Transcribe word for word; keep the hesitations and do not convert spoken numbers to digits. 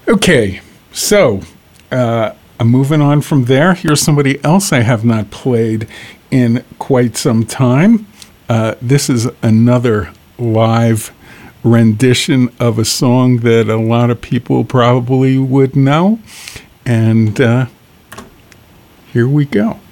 Okay, so uh, I'm moving on from there. Here's somebody else I have not played in quite some time. Uh, this is another live rendition of a song that a lot of people probably would know. And uh, here we go.